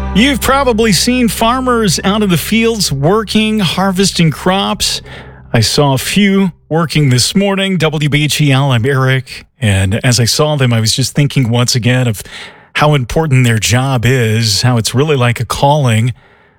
You've probably seen farmers out in the fields working, harvesting crops. I saw a few working this morning. WBGL, I'm Eric. And as I saw them, I was just thinking once again of how important their job is, how it's really like a calling.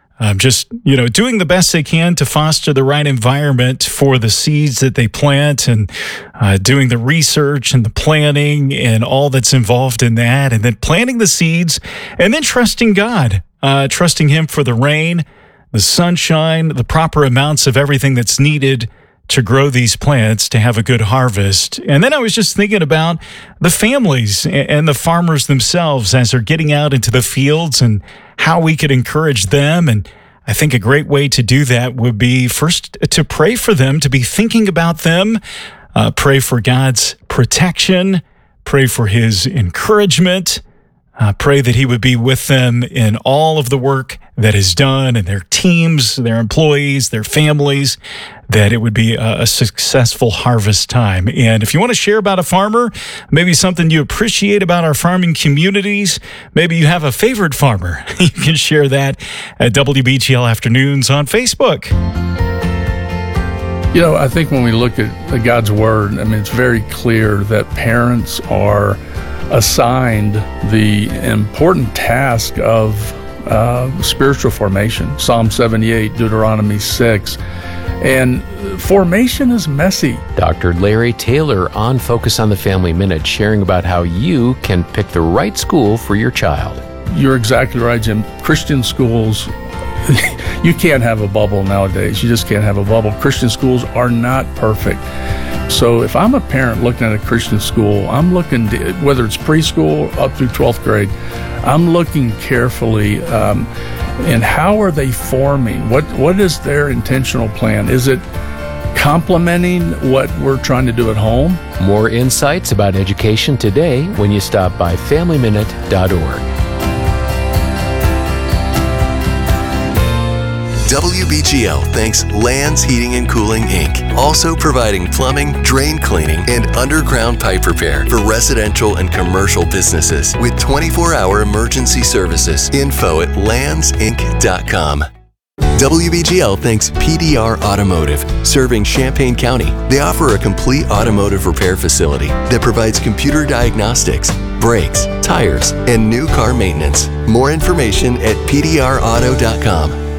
Doing the best they can to foster the right environment for the seeds that they plant and doing the research and the planning and all that's involved in that. And then planting the seeds and then trusting God, trusting Him for the rain, the sunshine, the proper amounts of everything that's needed to grow these plants to have a good harvest. And then I was just thinking about the families and the farmers themselves as they're getting out into the fields and how we could encourage them. And I think a great way to do that would be first to pray for them, to be thinking about them, pray for God's protection, pray for His encouragement, pray that He would be with them in all of the work that is done and their teams, their employees, their families, that it would be a successful harvest time. And if you want to share about a farmer, maybe something you appreciate about our farming communities, maybe you have a favorite farmer, you can share that at WBGL Afternoons on Facebook. You know, I think when we look at God's Word, it's very clear that parents are assigned the important task of spiritual formation. Psalm 78, Deuteronomy 6. And formation is messy. Dr. Larry Taylor on Focus on the Family Minute, sharing about how you can pick the right school for your child. You're exactly right, Jim. Christian schools, you can't have a bubble nowadays. You just can't have a bubble. Christian schools are not perfect. So if I'm a parent looking at a Christian school, I'm looking, whether it's preschool up through 12th grade, I'm looking carefully and how are they forming? What is their intentional plan? Is it complementing what we're trying to do at home? More insights about education today when you stop by FamilyMinute.org. WBGL thanks Lands Heating and Cooling, Inc., also providing plumbing, drain cleaning, and underground pipe repair for residential and commercial businesses with 24-hour emergency services. Info at landsinc.com. WBGL thanks PDR Automotive, serving Champaign County. They offer a complete automotive repair facility that provides computer diagnostics, brakes, tires, and new car maintenance. More information at pdrauto.com.